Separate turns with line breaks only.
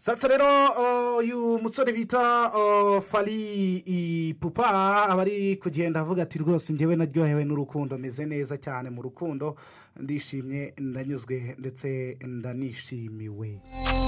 sasa rero uyu musore bita fari ipupa aba ari kugenda avuga ati rwose ngewe naryohewe n'urukundo meze neza cyane mu rukundo ndishimye ndanyuzwe ndetse ndanishimiwe.